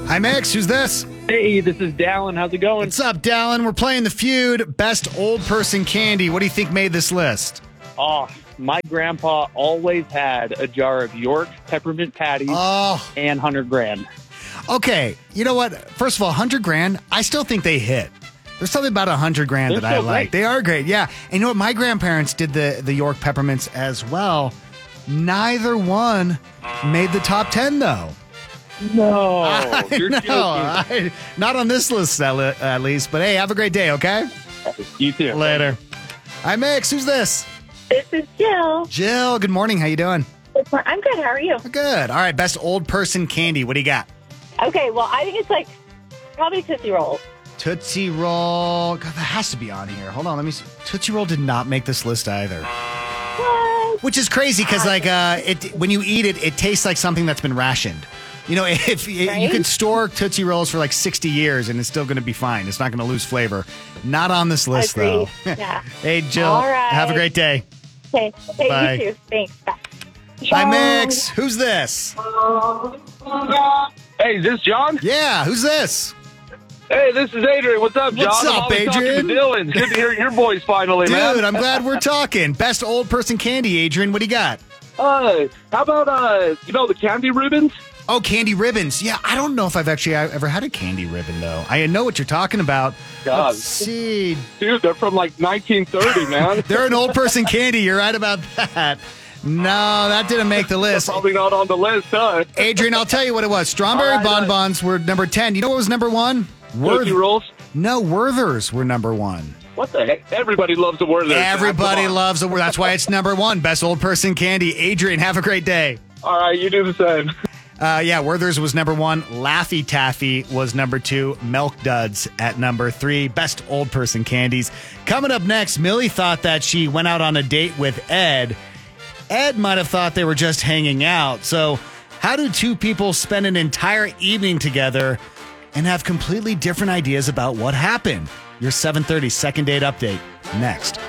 Hi, Mix. Who's this? Hey, this is Dallin. How's it going? What's up, Dallin? We're playing The Feud. Best old person candy. What do you think made this list? Oh, my grandpa always had a jar of York peppermint patties and 100 grand. Okay, you know what? First of all, 100 grand, I still think they hit. There's something about 100 grand They're that I so like. great. They are great, yeah. And you know what? My grandparents did the York peppermints as well. Neither one made the top 10, though. No, you're No, not on this list at least. But hey, have a great day, okay? joking. You too. Later. Hi, Mix. Who's this? This is Jill. Jill, good morning. How you doing? I'm good. How are you? Good. All right, best old person candy. What do you got? Okay, well, I think it's like probably Tootsie Rolls. Tootsie Roll. God, that has to be on here. Hold on, let me see. Tootsie Roll did not make this list either. What? Which is crazy because, like, when you eat it, it tastes like something that's been rationed. You know, if you Right? could store Tootsie Rolls for like 60 years and it's still going to be fine. It's not going to lose flavor. Not on this list, Agreed. though. Yeah. Hey, Jill. All right. Have a great day. Okay, Bye. you too. Thanks. Bye. Hi, Mix. Who's this? Hey, is this John? Yeah, who's this? Hey, this is Adrian. What's up, John? What's I'm up, always talking Adrian? to Dylan. Good to hear your voice finally, man. Dude, I'm glad we're talking. Best old person candy, Adrian. What do you got? How about, the candy ribbons? Oh, candy ribbons. Yeah, I don't know if I've actually ever had a candy ribbon, though. I know what you're talking about. God. Let's see. Dude, they're from like 1930, man. They're an old person candy. You're right about that. No, that didn't make the list. Probably not on the list, huh? Adrian, I'll tell you what it was. Strawberry All right, bonbons were number 10. You know what was number 1? Tootsie Rolls? No, Werther's were number 1. What the heck? Everybody loves the word. Everybody loves the word. That's why it's number 1. Best old person candy. Adrian, have a great day. All right, you do the same. Yeah, Werther's was number 1. Laffy Taffy was number 2. Milk Duds at number 3. Best old person candies. Coming up next, Millie thought that she went out on a date with Ed. Ed might have thought they were just hanging out. So how do two people spend an entire evening together and have completely different ideas about what happened? Your 7:30 second date update next.